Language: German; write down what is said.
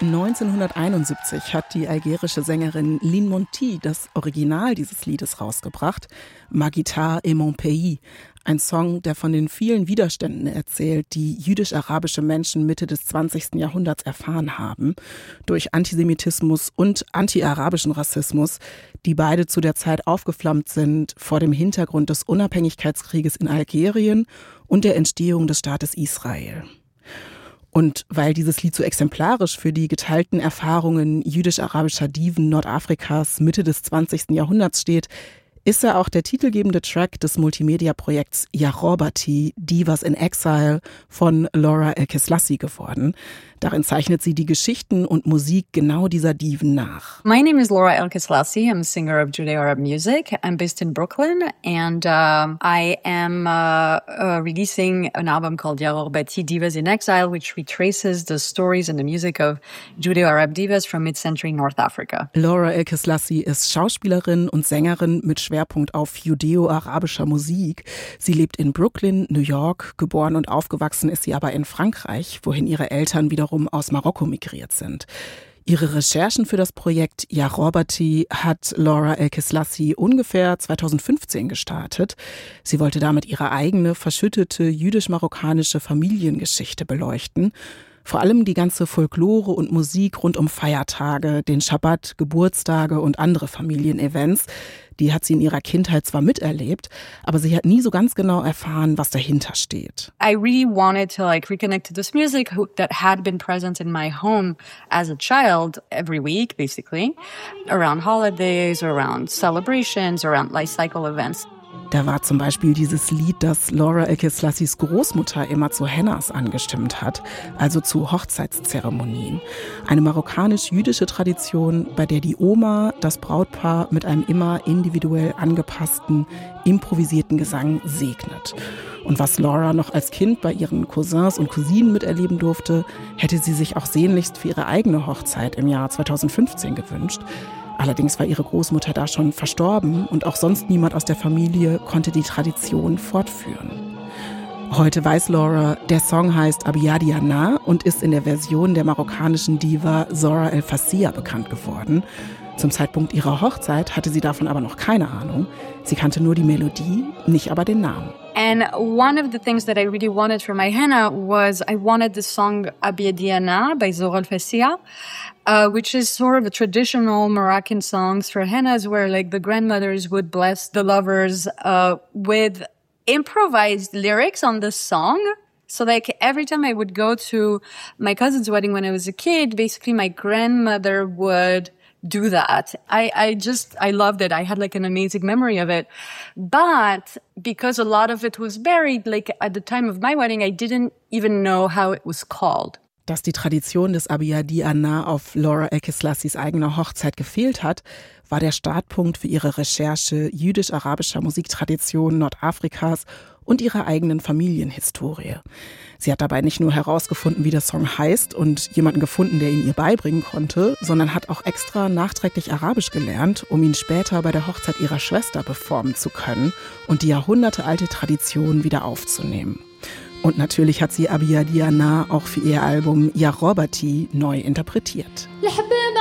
1971 hat die algerische Sängerin Lynn Monty das Original dieses Liedes rausgebracht, Ma guitare et mon pays. Ein Song, der von den vielen Widerständen erzählt, die jüdisch-arabische Menschen Mitte des 20. Jahrhunderts erfahren haben, durch Antisemitismus und anti-arabischen Rassismus, die beide zu der Zeit aufgeflammt sind vor dem Hintergrund des Unabhängigkeitskrieges in Algerien und der Entstehung des Staates Israel. Und weil dieses Lied so exemplarisch für die geteilten Erfahrungen jüdisch-arabischer Diven Nordafrikas Mitte des 20. Jahrhunderts steht, ist er auch der titelgebende Track des Multimedia-Projekts Yarobati, Divas in Exile von Laura El-Kislassi geworden. Darin zeichnet sie die Geschichten und Musik genau dieser Diven nach. My name is Laura El-Kislassi. I'm a singer of Judeo-Arab music. I'm based in Brooklyn and I am releasing an album called Yarobati, Divas in Exile, which retraces the stories and the music of Judeo-Arab divas from mid-century North Africa. Laura El-Kislassi ist Schauspielerin und Sängerin mit Schwerpunkt auf judeo-arabischer Musik. Sie lebt in Brooklyn, New York. Geboren und aufgewachsen ist sie aber in Frankreich, wohin ihre Eltern wiederum aus Marokko migriert sind. Ihre Recherchen für das Projekt Yarobati hat Laura El-Kislassi ungefähr 2015 gestartet. Sie wollte damit ihre eigene verschüttete jüdisch-marokkanische Familiengeschichte beleuchten. Vor allem die ganze Folklore und Musik rund um Feiertage, den Schabbat, Geburtstage und andere Familienevents, die hat sie in ihrer Kindheit zwar miterlebt, aber sie hat nie so ganz genau erfahren, was dahinter steht. I really wanted to reconnect to this music that had been present in my home as a child every week, basically, around holidays, around celebrations, around life cycle events. Da war zum Beispiel dieses Lied, das Laura El-Kislassis Großmutter immer zu Hennas angestimmt hat, also zu Hochzeitszeremonien. Eine marokkanisch-jüdische Tradition, bei der die Oma das Brautpaar mit einem immer individuell angepassten, improvisierten Gesang segnet. Und was Laura noch als Kind bei ihren Cousins und Cousinen miterleben durfte, hätte sie sich auch sehnlichst für ihre eigene Hochzeit im Jahr 2015 gewünscht. Allerdings war ihre Großmutter da schon verstorben und auch sonst niemand aus der Familie konnte die Tradition fortführen. Heute weiß Laura, der Song heißt Abiyadi Ana und ist in der Version der marokkanischen Diva Zora El Fassia bekannt geworden. Zum Zeitpunkt ihrer Hochzeit hatte sie davon aber noch keine Ahnung. Sie kannte nur die Melodie, nicht aber den Namen. And one of the things that I really wanted for my henna was I wanted the song Abiyadi Ana by Zora El Fassia, which is sort of a traditional Moroccan songs for hennas where the grandmothers would bless the lovers with improvised lyrics on the song. So every time I would go to my cousin's wedding when I was a kid, basically my grandmother would do that. I loved it. I had an amazing memory of it. But because a lot of it was buried, at the time of my wedding, I didn't even know how it was called. Dass die Tradition des Abiyadi Ana auf Laura El-Kislassis eigener Hochzeit gefehlt hat, war der Startpunkt für ihre Recherche jüdisch-arabischer Musiktraditionen Nordafrikas und ihrer eigenen Familienhistorie. Sie hat dabei nicht nur herausgefunden, wie der Song heißt und jemanden gefunden, der ihn ihr beibringen konnte, sondern hat auch extra nachträglich Arabisch gelernt, um ihn später bei der Hochzeit ihrer Schwester performen zu können und die jahrhundertealte Tradition wieder aufzunehmen. Und natürlich hat sie Abiyadi Ana auch für ihr Album Yarobati neu interpretiert.